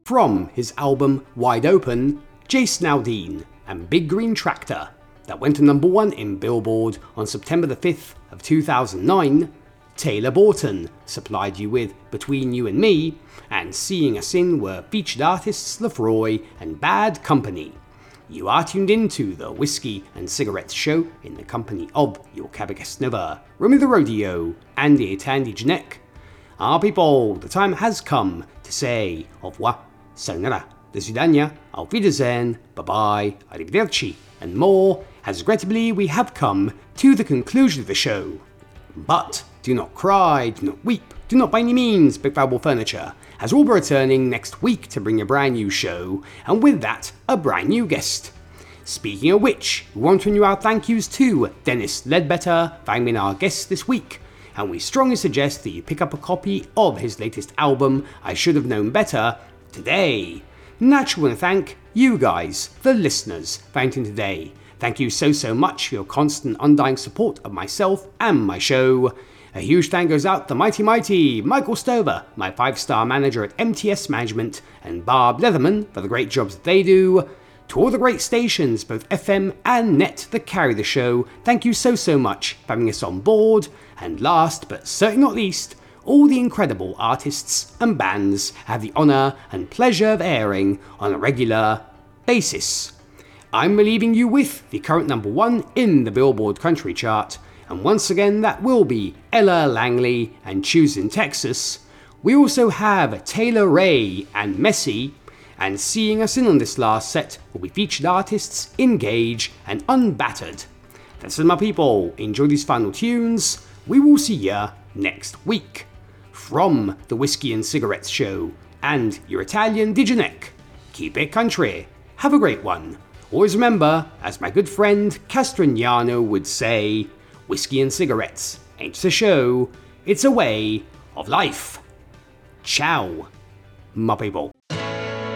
From his album Wide Open, Jason Aldean and Big Green Tractor, that went to number 1 in Billboard on September the 5th of 2009, Taylor Borton supplied you with Between You and Me, and Seeing Us In were featured artists Lefroy and Bad Company. You are tuned into the Whiskey and Cigarettes Show in the company of your Cabagest Nova, Romy the Rodeo, and Tandy Janek. Our people, the time has come to say au revoir, sayonara, do svidania, auf Wiedersehen, bye-bye, arrivederci, and more, as regrettably we have come to the conclusion of the show. But do not cry, do not weep, do not by any means pick valuable furniture, as we'll be returning next week to bring a brand new show, and with that, a brand new guest. Speaking of which, we want to renew our thank yous to Dennis Ledbetter for being our guest this week, and we strongly suggest that you pick up a copy of his latest album, I Should Have Known Better, today. Naturally, I want to thank you guys, the listeners, for tuning in today. Thank you so much for your constant undying support of myself and my show. A huge thank goes out to mighty Michael Stover, my 5-star manager at MTS Management, and Barb Leatherman for the great jobs that they do. To all the great stations, both FM and net, that carry the show, thank you so much for having us on board. And last, but certainly not least, all the incredible artists and bands I have the honour and pleasure of airing on a regular basis. I'm leaving you with the current number 1 in the Billboard Country Chart, and once again that will be Ella Langley and Choosing Texas. We also have Taylor Ray and Messy, and Seeing Us In on this last set will be featured artists Engage and Unbattered. That's it, my people. Enjoy these final tunes. We will see ya next week. From the Whiskey and Cigarettes Show and your Italian Diginek, keep it country. Have a great one. Always remember, as my good friend Castrignano would say, whiskey and cigarettes ain't just a show, it's a way of life. Ciao, my people.